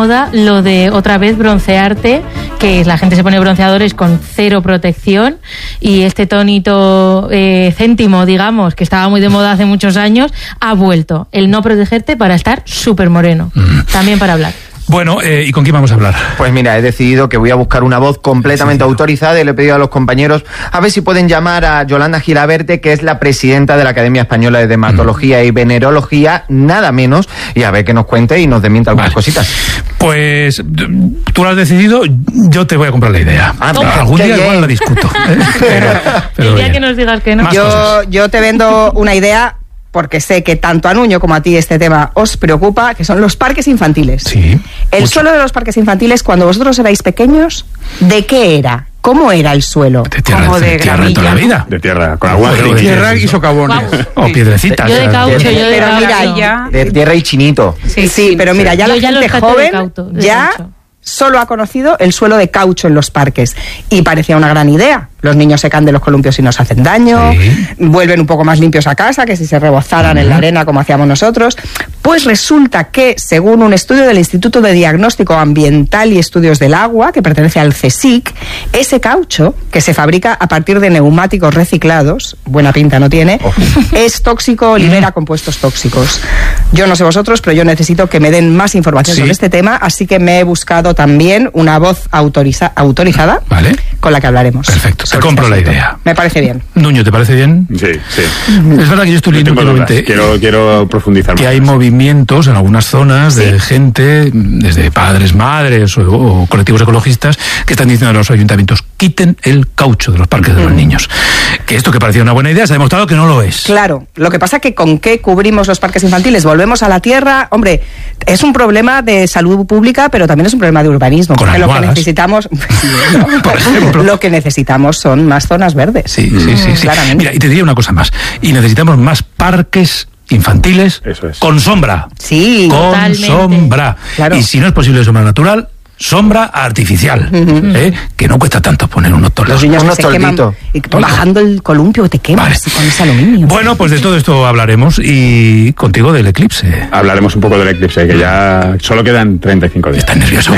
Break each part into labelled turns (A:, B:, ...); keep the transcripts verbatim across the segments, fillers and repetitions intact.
A: moda lo de otra vez broncearte, que la gente se pone bronceadores con cero protección, y este tonito eh, céntimo, digamos, que estaba muy de moda hace muchos años, ha vuelto. El no protegerte para estar súper moreno. Mm. También para hablar.
B: Bueno, eh, ¿y con quién vamos a hablar?
C: Pues mira, he decidido que voy a buscar una voz completamente sí, autorizada y le he pedido a los compañeros a ver si pueden llamar a Yolanda Gilaberte, que es la presidenta de la Academia Española de Dermatología mm. y Venerología, nada menos, y a ver que nos cuente y nos desmienta algunas vale. cositas.
B: Pues tú lo has decidido, yo te voy a comprar la idea. Ah, no, algún día bien. igual la discuto. ¿eh? pero,
A: pero El día bien. que nos digas que no.
D: Yo, yo te vendo una idea, porque sé que tanto a Nuño como a ti este tema os preocupa, que son los parques infantiles.
B: Sí.
D: El mucho. suelo de los parques infantiles, cuando vosotros erais pequeños, ¿de qué era? ¿Cómo era el suelo?
B: De tierra,
D: Como
B: de,
D: de
B: tierra de toda la vida.
E: De tierra, con agua.
B: De
E: tierra y socavones.
B: O piedrecitas.
A: Yo de caucho, yo de
D: pero
A: caucho.
D: Mira, ya...
C: De tierra y chinito.
D: Sí, sí, sí pero mira, ya yo la ya gente joven cauto, ya caucho. solo ha conocido el suelo de caucho en los parques. Y parecía una gran idea. Los niños se caen de los columpios y nos hacen daño, sí. vuelven un poco más limpios a casa que si se rebozaran uh-huh. en la arena como hacíamos nosotros. Pues resulta que, según un estudio del Instituto de Diagnóstico Ambiental y Estudios del Agua, que pertenece al CSIC, ese caucho, que se fabrica a partir de neumáticos reciclados, buena pinta no tiene, oh. es tóxico, libera compuestos tóxicos. Yo no sé vosotros, pero yo necesito que me den más información sí. sobre este tema, así que me he buscado también una voz autoriza- autorizada
B: vale.
D: con la que hablaremos.
B: Perfecto. Te compro la idea.
D: Me parece bien.
B: Nuño, ¿te parece bien?
E: Sí, sí.
B: Es verdad que yo estoy leyendo últimamente.
E: Quiero, quiero profundizar
B: que
E: más.
B: hay movimientos en algunas zonas sí. de gente, desde padres, madres o, o colectivos ecologistas, que están diciendo a los ayuntamientos: quiten el caucho de los parques mm. de los niños. Que esto que parecía una buena idea se ha demostrado que no lo es.
D: Claro. Lo que pasa es que ¿con qué cubrimos los parques infantiles? Volvemos a la tierra. Hombre, es un problema de salud pública, pero también es un problema de urbanismo.
B: Con
D: porque
B: almohadas.
D: Lo que necesitamos, no, por ejemplo, lo que necesitamos son más zonas verdes.
B: Sí, sí, sí, sí.
D: Claramente.
B: Mira, y te diría una cosa más. Y necesitamos más parques infantiles
E: Eso es.
B: con sombra.
D: Sí,
B: con
A: totalmente.
B: sombra.
D: Claro.
B: Y si no es posible sombra natural, sombra artificial, uh-huh. ¿eh? que no cuesta tanto poner unos toldos.
D: Los niños
C: unos
D: que se queman, y bajando el columpio te quemas vale. con ese aluminio.
B: Bueno, pues de todo esto hablaremos y contigo del eclipse.
E: Hablaremos un poco del eclipse, que ya solo quedan treinta y cinco días.
B: Estás nervioso.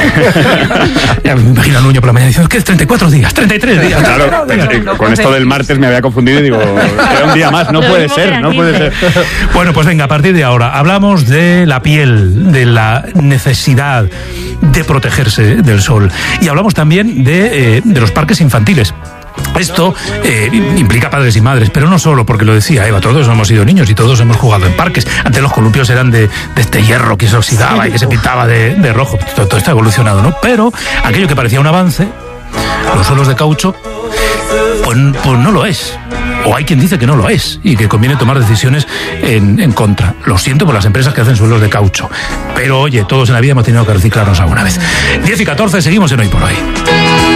B: Ya me imagino a Nuño por la mañana diciendo que es treinta y cuatro días, treinta y tres días.
E: Claro, eh, con esto del martes me había confundido y digo, queda un día más, no puede ser, no puede ser.
B: Bueno, pues venga, a partir de ahora hablamos de la piel, de la necesidad de protegerse del sol. Y hablamos también de, eh, de los parques infantiles. Esto eh, implica padres y madres, pero no solo, porque lo decía Eva, todos hemos sido niños y todos hemos jugado en parques. Antes los columpios eran de, de este hierro que se oxidaba sí. y que se pintaba de, de rojo. Todo, todo está evolucionado, ¿no? Pero aquello que parecía un avance, los suelos de caucho, pues, pues no lo es. O hay quien dice que no lo es y que conviene tomar decisiones en, en contra. Lo siento por las empresas que hacen suelos de caucho, pero oye, todos en la vida hemos tenido que reciclarnos alguna vez. diez y catorce, seguimos en Hoy por Hoy.